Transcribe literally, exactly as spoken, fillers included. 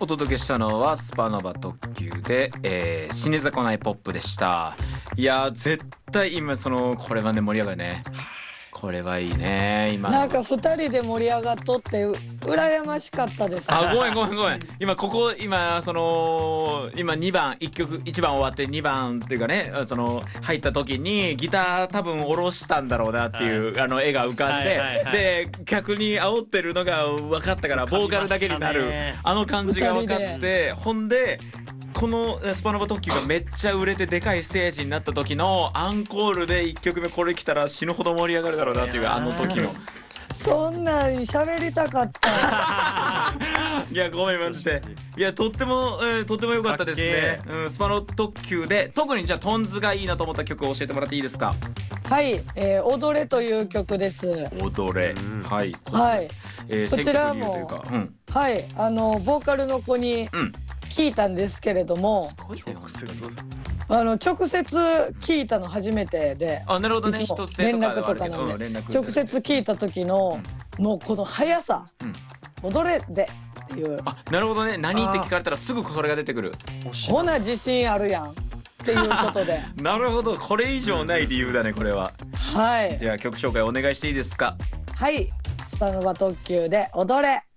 お届けしたのはスパノバ特急で、えー、死に損ないポップでした。いやー絶対今そのこれはね盛り上がるね。これはいいね今の。 なんかふたりで盛り上がっとって羨ましかったです。 あ、ごめんごめんごめん。今ここ今その今にばんいっきょくいちばん終わってにばんっていうかね、その入った時にギター多分下ろしたんだろうなっていう、はい、あの絵が浮かんで、はいはいはい、で客に煽ってるのが分かったからボーカルだけになるあの感じが分かって、ほんでこのスパノバ特急がめっちゃ売れてでかいステージになった時のアンコールでいっきょくめこれ来たら死ぬほど盛り上がるだろうなっていうあの時のそんなん喋りたかったいやごめんマジで。いやとっても、えー、とっても良かったですね、うん、スパノ特急で特にじゃあトンズがいいなと思った曲を教えてもらっていいですか。 はい、えー、踊れという曲です。 踊れ、うん、はいはい、 えー、 こちらもというか、うん、 はいあのボーカルの子に聞いたんですけれども、 うん、直接あの直接聞いたの初めてで、 あ、なるほどね、 一つ連絡とかなんで、うん、直接聞いた時の、うん、もうこの速さ、うん、踊れでっていう。 あ、なるほどね、何って聞かれたらすぐそれが出てくる。 ほな自信あるやんっていうことでなるほど、これ以上ない理由だねこれは。 はい、 じゃあ曲紹介お願いしていいですか。 はい、スパノバ特急で踊れ。